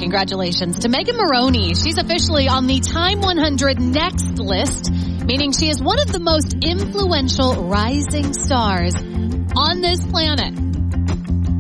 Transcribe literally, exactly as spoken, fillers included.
Congratulations to Megan Moroney. She's officially on the Time one hundred Next list, meaning she is one of the most influential rising stars on this planet.